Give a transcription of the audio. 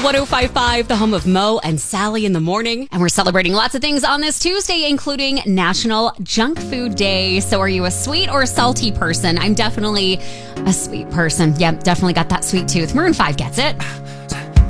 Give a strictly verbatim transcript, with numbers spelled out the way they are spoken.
one oh five point five, the home of Mo and Sally in the morning. And we're celebrating lots of things on this Tuesday, including National Junk Food Day. So are you a sweet or salty person? I'm definitely a sweet person. Yeah, definitely got that sweet tooth. Maroon five gets it.